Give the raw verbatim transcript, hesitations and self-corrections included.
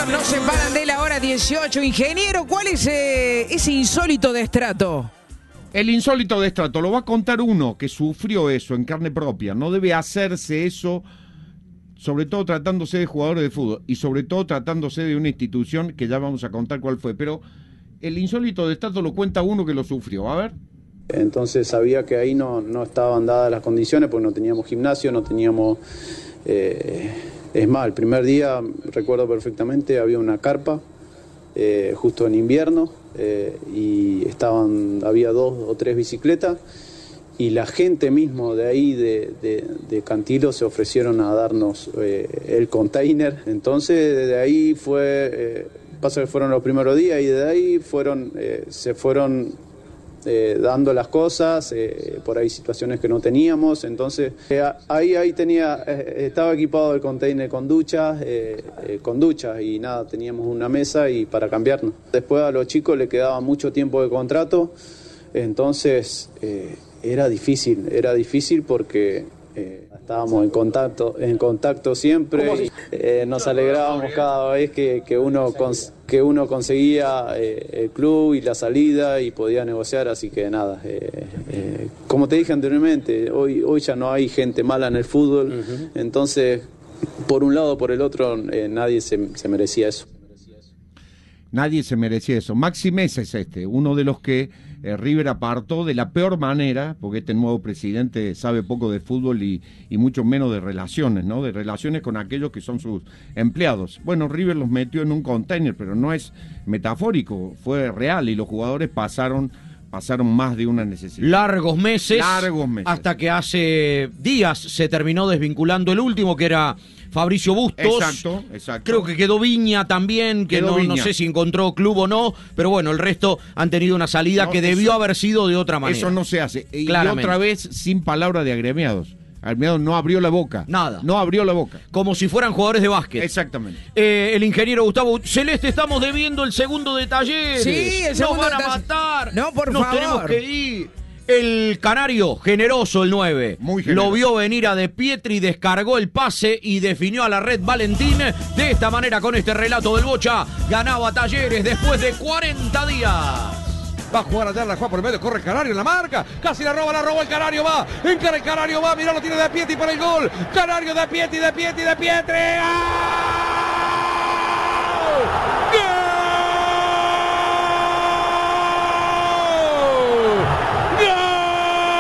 Instagram, no se paran de la hora dieciocho. Ingeniero, ¿cuál es eh, ese insólito destrato? El insólito destrato lo va a contar uno que sufrió eso en carne propia. No debe hacerse eso, sobre todo tratándose de jugadores de fútbol y sobre todo tratándose de una institución que ya vamos a contar cuál fue. Pero el insólito destrato lo cuenta uno que lo sufrió. A ver. Entonces sabía que ahí no, no estaban dadas las condiciones porque no teníamos gimnasio, no teníamos... Eh, es más, el primer día, recuerdo perfectamente, había una carpa eh, justo en invierno eh, y estaban, había dos o tres bicicletas y la gente mismo de ahí de, de, de Cantilo se ofrecieron a darnos eh, el container. Entonces de ahí fue, eh, pasa que fueron los primeros días y de ahí fueron, eh, se fueron... Eh, dando las cosas, eh, por ahí situaciones que no teníamos, entonces eh, ahí, ahí tenía, eh, estaba equipado el container con duchas, eh, eh, con duchas y nada, teníamos una mesa y para cambiarnos. Después a los chicos les quedaba mucho tiempo de contrato, entonces eh, era difícil, era difícil porque eh, estábamos en contacto, en contacto siempre, y, eh, nos alegrábamos cada vez que, que uno cons- que uno conseguía eh, el club y la salida y podía negociar, así que nada, eh, eh, como te dije anteriormente, hoy, hoy ya no hay gente mala en el fútbol, uh-huh. Entonces por un lado o por el otro eh, nadie se, se merecía eso. Nadie se merecía eso. Maxi Mesa es este, uno de los que eh, River apartó de la peor manera, porque este nuevo presidente sabe poco de fútbol y, y mucho menos de relaciones, ¿no? De relaciones con aquellos que son sus empleados. Bueno, River los metió en un container, pero no es metafórico, fue real y los jugadores pasaron... pasaron más de una necesidad. Largos meses, Largos meses. Hasta que hace días se terminó desvinculando el último, que era Fabricio Bustos. Exacto, exacto. Creo que quedó Viña también, que no, no sé si encontró club o no, pero bueno, el resto han tenido una salida no, que debió eso, haber sido de otra manera. Eso no se hace. Y otra vez sin palabra de agremiados. Agremiados no abrió la boca. Nada. No abrió la boca. Como si fueran jugadores de básquet. Exactamente. Eh, el ingeniero Gustavo Celeste, estamos debiendo el segundo de Talleres. Sí, el segundo Nos van a de matar. No, por Nos favor. tenemos que ir. El canario, generoso el nueve. Muy generoso. Lo vio venir a De Pietri, descargó el pase y definió a la red Valentín. De esta manera, con este relato del Bocha, ganaba Talleres después de cuarenta días. Va a jugar allá, la juega por el medio, corre el Canario en la marca, casi la roba, la roba el Canario, va, encara el Canario, va, mirá, lo tiene De Pietri para el gol, Canario, De Pietri, De Pietri, De Pietri, ¡ah!